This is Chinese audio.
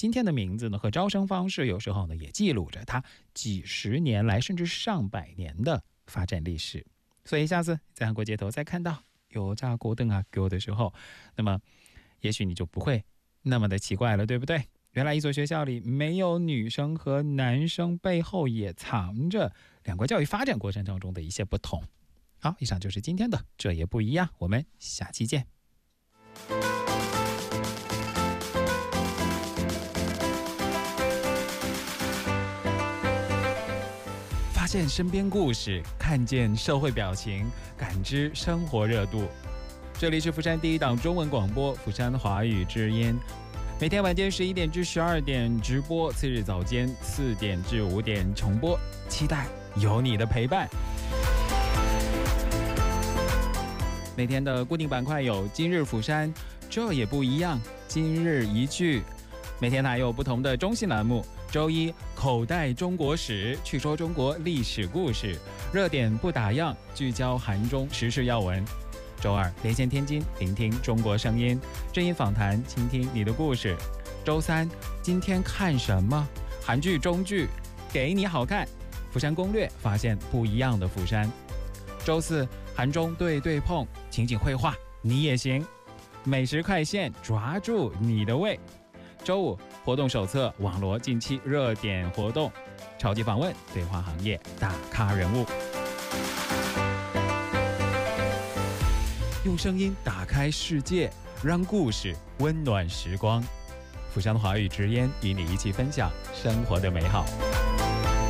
今天的名字呢和招生方式有时候呢也记录着它几十年来甚至上百年的发展历史。所以下次在韩国街头再看到有炸国灯啊给我的时候，那么也许你就不会那么的奇怪了，对不对？原来一所学校里没有女生和男生，背后也藏着两国教育发展过程当中的一些不同。好，以上就是今天的这也不一样，我们下期见。发现身边故事，看见社会表情，感知生活热度。这里是釜山第一档中文广播釜山华语之音，每天晚间11点至12点直播，次日早间4点至5点重播，期待有你的陪伴。每天的固定板块有今日釜山，这也不一样，今日一句。每天还有不同的中性栏目，周一口袋中国史，去说中国历史故事，热点不打烊，聚焦韩中时事要闻。周二连线天津，聆听中国声音，正音访谈，倾听你的故事。周三今天看什么？韩剧中剧给你好看，釜山攻略，发现不一样的釜山。周四韩中对碰，情景绘画你也行。美食快线，抓住你的胃。周五活动手册，网罗近期热点活动。超级访问，对话行业大咖人物。用声音打开世界，让故事温暖时光。釜山华语之音与你一起分享生活的美好。